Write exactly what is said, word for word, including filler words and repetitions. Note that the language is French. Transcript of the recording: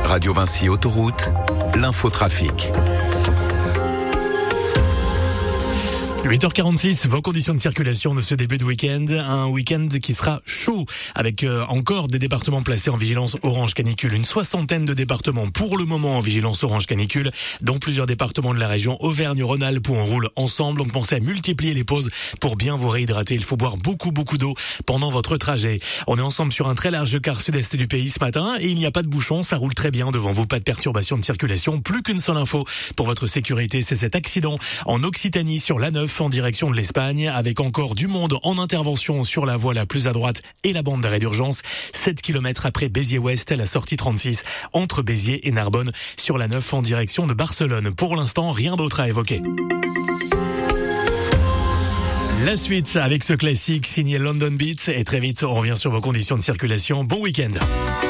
Radio Vinci Autoroute, l'infotrafic. huit heures quarante-six, vos conditions de circulation de ce début de week-end. Un week-end qui sera chaud avec euh, encore des départements placés en vigilance orange canicule. Une soixantaine de départements pour le moment en vigilance orange canicule, dont plusieurs départements de la région Auvergne-Rhône-Alpes où on roule ensemble. Donc pensez à multiplier les pauses pour bien vous réhydrater. Il faut boire beaucoup beaucoup d'eau pendant votre trajet. On est ensemble sur un très large quart sud-est du pays ce matin et il n'y a pas de bouchon, ça roule très bien devant vous, pas de perturbation de circulation. Plus qu'une seule info pour votre sécurité, c'est cet accident en Occitanie sur l'A neuf en direction de l'Espagne, avec encore du monde en intervention sur la voie la plus à droite et la bande d'arrêt d'urgence. sept kilomètres après Béziers-Ouest, la sortie trente-six entre Béziers et Narbonne sur l'A neuf en direction de Barcelone. Pour l'instant, rien d'autre à évoquer. La suite avec ce classique signé London Beat et très vite on revient sur vos conditions de circulation. Bon week-end.